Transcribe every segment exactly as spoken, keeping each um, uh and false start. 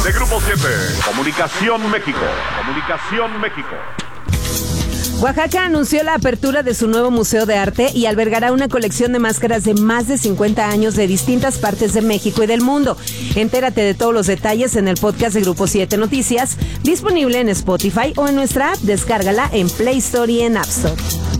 de Grupo siete. Comunicación México. Comunicación México. Oaxaca anunció la apertura de su nuevo Museo de Arte y albergará una colección de máscaras de más de cincuenta años de distintas partes de México y del mundo. Entérate de todos los detalles en el podcast de Grupo siete Noticias, disponible en Spotify o en nuestra app. Descárgala en Play Store y en App Store.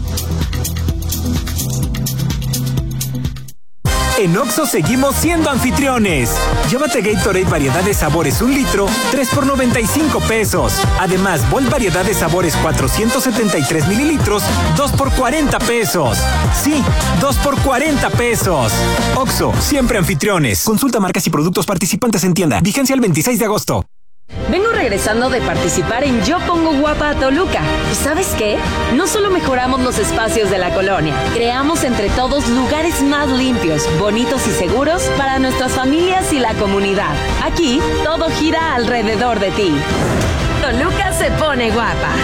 En Oxxo seguimos siendo anfitriones. Llévate Gatorade variedad de sabores un litro, tres por noventa y cinco pesos. Además, Volt variedad de sabores cuatrocientos setenta y tres mililitros, dos por cuarenta pesos. Sí, dos por cuarenta pesos. Oxxo, siempre anfitriones. Consulta marcas y productos participantes en tienda. Vigencia el veintiséis de agosto. Vengo regresando de participar en Yo Pongo Guapa a Toluca. ¿Y sabes qué? No solo mejoramos los espacios de la colonia, creamos entre todos lugares más limpios, bonitos y seguros para nuestras familias y la comunidad. Aquí, todo gira alrededor de ti. Toluca se pone guapa.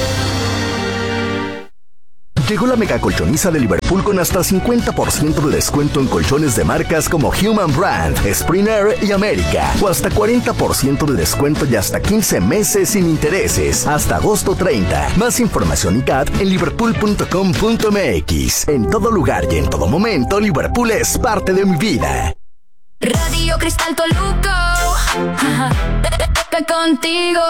Llegó la mega colchoniza de Liverpool con hasta cincuenta por ciento de descuento en colchones de marcas como Human Brand, Springer y América. O hasta cuarenta por ciento de descuento y hasta quince meses sin intereses. Hasta agosto treinta. Más información y C A T en liverpool punto com punto m x. En todo lugar y en todo momento, Liverpool es parte de mi vida. Radio Cristal Toluca. Contigo.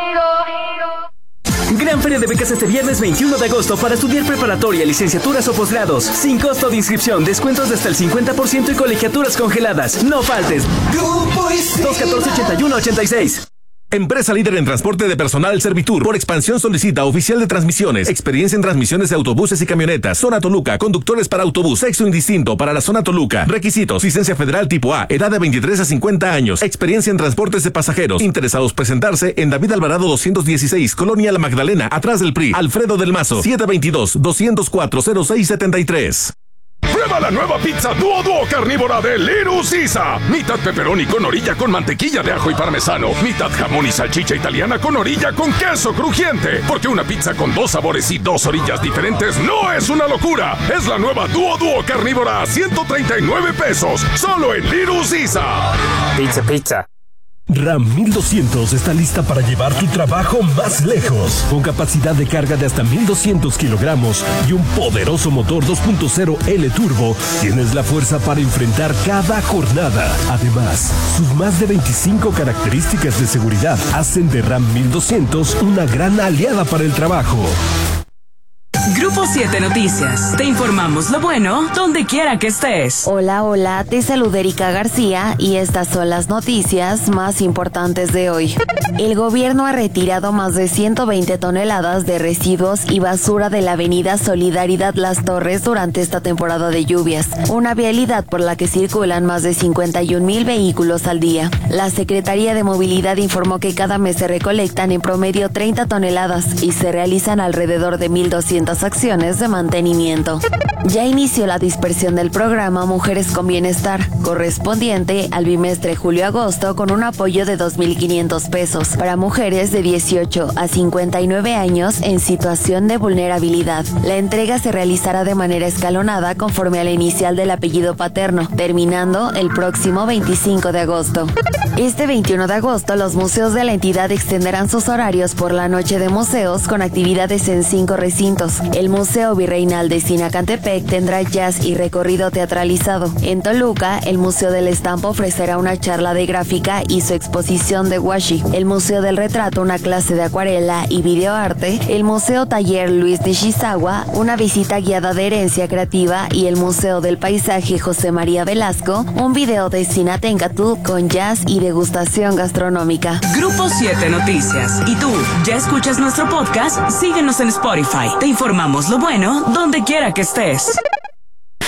Gran feria de becas este viernes veintiuno de agosto para estudiar preparatoria, licenciaturas o posgrados. Sin costo de inscripción, descuentos de hasta el cincuenta por ciento y colegiaturas congeladas. No faltes. Grupo dos uno cuatro, ochenta y uno ochenta y seis. Empresa líder en transporte de personal Servitur. Por expansión solicita oficial de transmisiones. Experiencia en transmisiones de autobuses y camionetas. Zona Toluca. Conductores para autobús. Sexo indistinto para la zona Toluca. Requisitos. Licencia federal tipo A. Edad de veintitrés a cincuenta años. Experiencia en transportes de pasajeros. Interesados presentarse en David Alvarado doscientos dieciséis. Colonia La Magdalena. Atrás del P R I. Alfredo del Mazo. siete veintidós, doscientos cuatro, cero seis setenta y tres. Prueba la nueva pizza Duo Duo carnívora de Little Caesar. Mitad pepperoni con orilla con mantequilla de ajo y parmesano. Mitad jamón y salchicha italiana con orilla con queso crujiente. Porque una pizza con dos sabores y dos orillas diferentes no es una locura. Es la nueva Duo Duo carnívora a ciento treinta y nueve pesos. Solo en Little Caesar. Pizza, pizza. RAM mil doscientos está lista para llevar tu trabajo más lejos. Con capacidad de carga de hasta mil doscientos kilogramos y un poderoso motor dos punto cero L Turbo, tienes la fuerza para enfrentar cada jornada. Además, sus más de veinticinco características de seguridad hacen de RAM mil doscientos una gran aliada para el trabajo. Grupo siete Noticias. Te informamos lo bueno donde quiera que estés. Hola, hola, te saluda Erika García y estas son las noticias más importantes de hoy. El gobierno ha retirado más de ciento veinte toneladas de residuos y basura de la avenida Solidaridad Las Torres durante esta temporada de lluvias, una vialidad por la que circulan más de cincuenta y un mil vehículos al día. La Secretaría de Movilidad informó que cada mes se recolectan en promedio treinta toneladas y se realizan alrededor de mil doscientas acciones de mantenimiento. Ya inició la dispersión del programa Mujeres con Bienestar, correspondiente al bimestre julio-agosto, con un apoyo de dos mil quinientos pesos para mujeres de dieciocho a cincuenta y nueve años en situación de vulnerabilidad. La entrega se realizará de manera escalonada conforme a la inicial del apellido paterno, terminando el próximo veinticinco de agosto. Este veintiuno de agosto, los museos de la entidad extenderán sus horarios por la noche de museos con actividades en cinco recintos. El Museo Virreinal de Sinacantepec tendrá jazz y recorrido teatralizado. En Toluca, el Museo del Estampo ofrecerá una charla de gráfica y su exposición de washi. El Museo del Retrato, una clase de acuarela y videoarte. El Museo Taller Luis Nishizawa, una visita guiada de herencia creativa. Y el Museo del Paisaje José María Velasco, un video de Sinatencatl con jazz y degustación gastronómica. Grupo siete Noticias. ¿Y tú, ya escuchas nuestro podcast? Síguenos en Spotify. Te informamos lo bueno donde quiera que estés.